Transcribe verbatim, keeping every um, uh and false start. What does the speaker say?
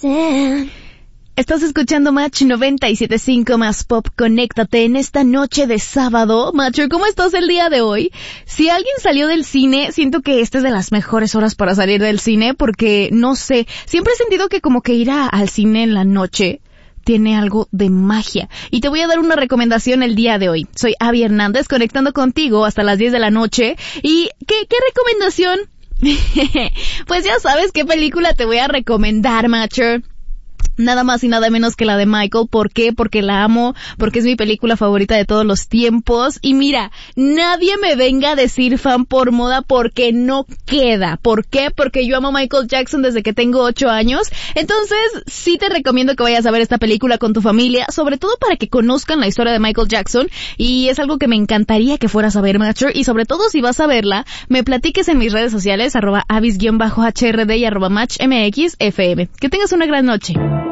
understand. Estás escuchando Match noventa y siete punto cinco más Pop. Conéctate en esta noche de sábado. Macho, ¿cómo estás el día de hoy? Si alguien salió del cine, siento que esta es de las mejores horas para salir del cine porque, no sé, siempre he sentido que como que ir a, al cine en la noche tiene algo de magia. Y te voy a dar una recomendación el día de hoy. Soy Abby Hernández, conectando contigo hasta las diez de la noche. ¿Y qué, qué recomendación? Pues ya sabes qué película te voy a recomendar, macho. Nada más y nada menos que la de Michael. ¿Por qué? Porque la amo, porque es mi película favorita de todos los tiempos. Y mira, nadie me venga a decir fan por moda porque no queda. ¿Por qué? Porque yo amo a Michael Jackson desde que tengo ocho años. Entonces, sí te recomiendo que vayas a ver esta película con tu familia, sobre todo para que conozcan la historia de Michael Jackson. Y es algo que me encantaría que fueras a ver, macho. Y sobre todo, si vas a verla, me platiques en mis redes sociales, arroba avis-hrd y arroba matchmxfm. Que tengas una gran noche.